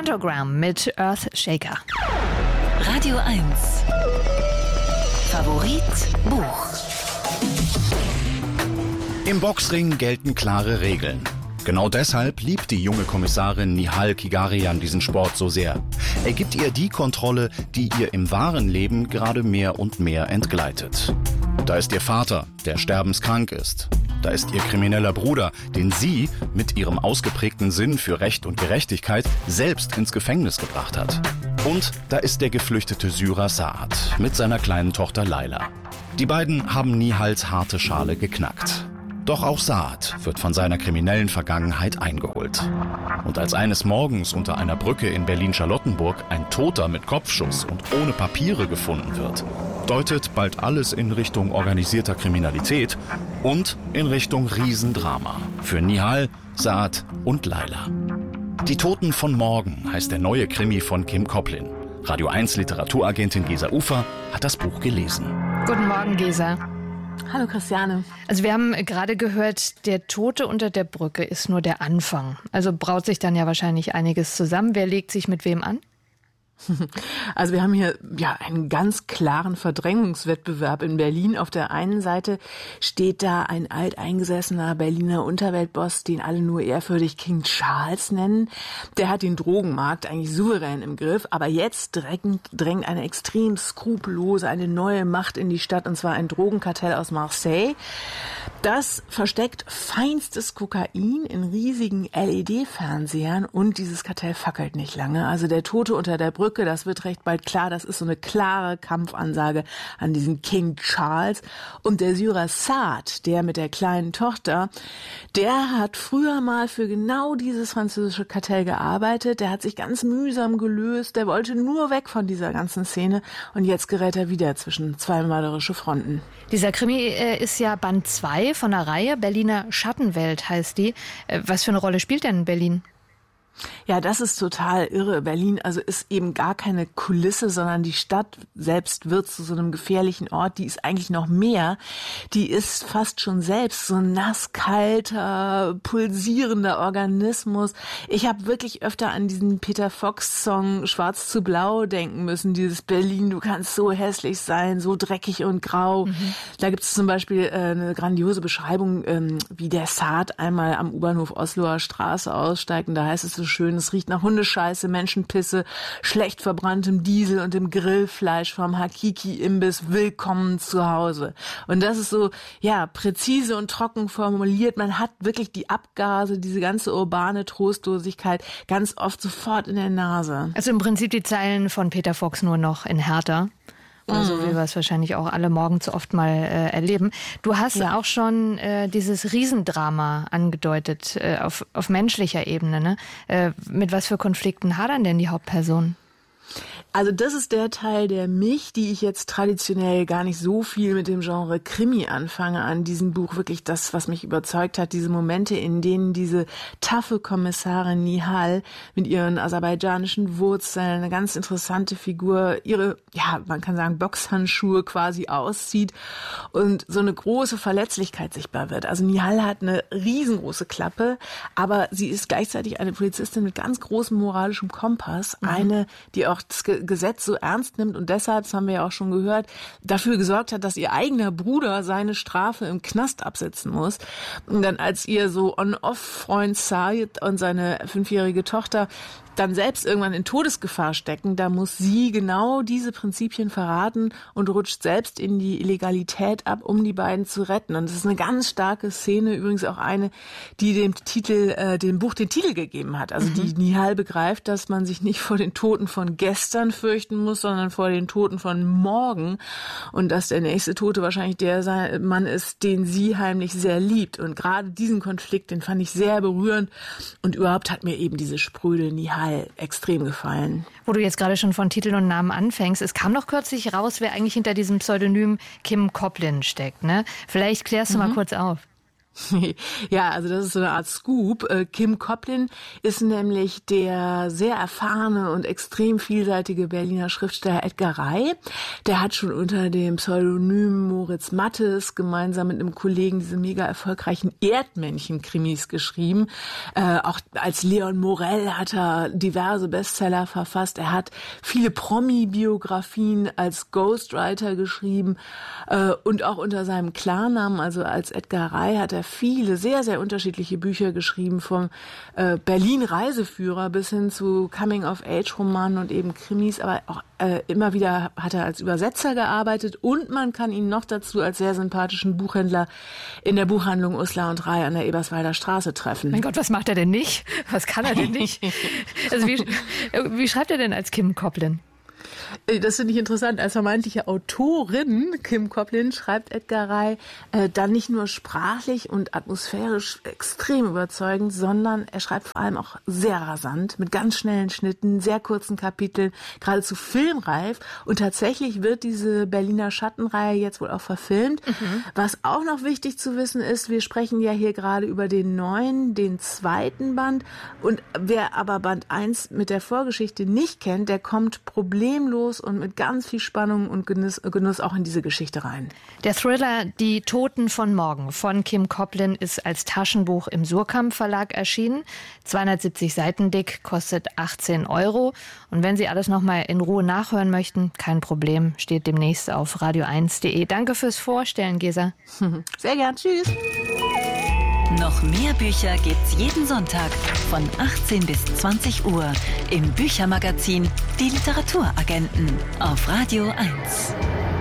Pentagram mit Earthshaker. Radio 1. Favorit Buch. Im Boxring gelten klare Regeln. Genau deshalb liebt die junge Kommissarin Nihal Kigarian diesen Sport so sehr. Er gibt ihr die Kontrolle, die ihr im wahren Leben gerade mehr und mehr entgleitet. Da ist ihr Vater, der sterbenskrank ist. Da ist ihr krimineller Bruder, den sie mit ihrem ausgeprägten Sinn für Recht und Gerechtigkeit selbst ins Gefängnis gebracht hat. Und da ist der geflüchtete Syrer Saad mit seiner kleinen Tochter Laila. Die beiden haben Nihals harte Schale geknackt. Doch auch Saad wird von seiner kriminellen Vergangenheit eingeholt. Und als eines Morgens unter einer Brücke in Berlin-Charlottenburg ein Toter mit Kopfschuss und ohne Papiere gefunden wird, deutet bald alles in Richtung organisierter Kriminalität und in Richtung Riesendrama für Nihal, Saad und Laila. Die Toten von morgen heißt der neue Krimi von Kim Koplin. Radio 1 Literaturagentin Gesa Ufer hat das Buch gelesen. Guten Morgen, Gesa. Hallo Christiane. Also wir haben gerade gehört, der Tote unter der Brücke ist nur der Anfang. Also braut sich dann ja wahrscheinlich einiges zusammen. Wer legt sich mit wem an? Also wir haben hier einen ganz klaren Verdrängungswettbewerb in Berlin. Auf der einen Seite steht da ein alteingesessener Berliner Unterweltboss, den alle nur ehrfürchtig King Charles nennen. Der hat den Drogenmarkt eigentlich souverän im Griff, aber jetzt drängt eine extrem skrupellose, eine neue Macht in die Stadt, und zwar ein Drogenkartell aus Marseille. Das versteckt feinstes Kokain in riesigen LED-Fernsehern, und dieses Kartell fackelt nicht lange. Also der Tote unter der Brücke, das wird recht bald klar, das ist so eine klare Kampfansage an diesen King Charles. Und der Syrer Saad, der mit der kleinen Tochter, der hat früher mal für genau dieses französische Kartell gearbeitet. Der hat sich ganz mühsam gelöst, der wollte nur weg von dieser ganzen Szene, und jetzt gerät er wieder zwischen zwei mörderische Fronten. Dieser Krimi ist ja Band 2 von der Reihe, Berliner Schattenwelt heißt die. Was für eine Rolle spielt denn Berlin? Ja, das ist total irre. Berlin also ist eben gar keine Kulisse, sondern die Stadt selbst wird zu so einem gefährlichen Ort. Die ist eigentlich noch mehr. Die ist fast schon selbst so ein nasskalter, pulsierender Organismus. Ich habe wirklich öfter an diesen Peter Fox-Song Schwarz zu Blau denken müssen. Dieses Berlin, du kannst so hässlich sein, so dreckig und grau. Da gibt es zum Beispiel eine grandiose Beschreibung, wie der Saad einmal am U-Bahnhof Osloer Straße aussteigt. Und da heißt es so schön, es riecht nach Hundescheiße, Menschenpisse, schlecht verbranntem Diesel und dem Grillfleisch vom Hakiki-Imbiss. Willkommen zu Hause. Und das ist so, präzise und trocken formuliert. Man hat wirklich die Abgase, diese ganze urbane Trostlosigkeit ganz oft sofort in der Nase. Also im Prinzip die Zeilen von Peter Fox nur noch in härter. So wie wir es wahrscheinlich auch alle morgen zu oft mal erleben. Du hast auch schon dieses Riesendrama angedeutet, auf menschlicher Ebene. Ne? Mit was für Konflikten hadern denn die Hauptpersonen? Also das ist der Teil, die ich jetzt traditionell gar nicht so viel mit dem Genre Krimi anfange, an diesem Buch wirklich das, was mich überzeugt hat, diese Momente, in denen diese taffe Kommissarin Nihal mit ihren aserbaidschanischen Wurzeln, eine ganz interessante Figur, ihre, man kann sagen, Boxhandschuhe quasi auszieht und so eine große Verletzlichkeit sichtbar wird. Also Nihal hat eine riesengroße Klappe, aber sie ist gleichzeitig eine Polizistin mit ganz großem moralischem Kompass, eine, die auch das Gesetz so ernst nimmt und deshalb, das haben wir ja auch schon gehört, dafür gesorgt hat, dass ihr eigener Bruder seine Strafe im Knast absitzen muss. Und dann, als ihr so On-Off-Freund Said und seine 5-jährige Tochter dann selbst irgendwann in Todesgefahr stecken, da muss sie genau diese Prinzipien verraten und rutscht selbst in die Illegalität ab, um die beiden zu retten. Und das ist eine ganz starke Szene, übrigens auch eine, die dem Buch den Titel gegeben hat. Also die Nihal begreift, dass man sich nicht vor den Toten von gestern fürchten muss, sondern vor den Toten von morgen, und dass der nächste Tote wahrscheinlich der Mann ist, den sie heimlich sehr liebt. Und gerade diesen Konflikt, den fand ich sehr berührend, und überhaupt hat mir eben diese spröde Nihal extrem gefallen. Wo du jetzt gerade schon von Titeln und Namen anfängst, es kam doch kürzlich raus, wer eigentlich hinter diesem Pseudonym Kim Koplin steckt. Ne? Vielleicht klärst du mal kurz auf. Ja, also das ist so eine Art Scoop. Kim Koplin ist nämlich der sehr erfahrene und extrem vielseitige Berliner Schriftsteller Edgar Rey. Der hat schon unter dem Pseudonym Moritz Mattes gemeinsam mit einem Kollegen diese mega erfolgreichen Erdmännchen-Krimis geschrieben. Auch als Leon Morell hat er diverse Bestseller verfasst. Er hat viele Promi-Biografien als Ghostwriter geschrieben und auch unter seinem Klarnamen, also als Edgar Rey, hat er viele, sehr, sehr unterschiedliche Bücher geschrieben, vom Berlin-Reiseführer bis hin zu Coming-of-Age-Romanen und eben Krimis, aber auch immer wieder hat er als Übersetzer gearbeitet und man kann ihn noch dazu als sehr sympathischen Buchhändler in der Buchhandlung Uslar und Rey an der Eberswalder Straße treffen. Mein Gott, was macht er denn nicht? Was kann er denn nicht? Also wie schreibt er denn als Kim Koplin? Das finde ich interessant. Als vermeintliche Autorin, Kim Koplin, schreibt Edgar Rey dann nicht nur sprachlich und atmosphärisch extrem überzeugend, sondern er schreibt vor allem auch sehr rasant, mit ganz schnellen Schnitten, sehr kurzen Kapiteln, geradezu filmreif. Und tatsächlich wird diese Berliner Schattenreihe jetzt wohl auch verfilmt. Was auch noch wichtig zu wissen ist, wir sprechen ja hier gerade über den zweiten Band. Und wer aber Band 1 mit der Vorgeschichte nicht kennt, der kommt problemlos und mit ganz viel Spannung und Genuss auch in diese Geschichte rein. Der Thriller Die Toten von morgen von Kim Koplin ist als Taschenbuch im Surkamp Verlag erschienen. 270 Seiten dick, kostet 18 €. Und wenn Sie alles nochmal in Ruhe nachhören möchten, kein Problem, steht demnächst auf radio1.de. Danke fürs Vorstellen, Gesa. Sehr gern, tschüss. Noch mehr Bücher gibt's jeden Sonntag von 18 bis 20 Uhr im Büchermagazin Die Literaturagenten auf Radio 1.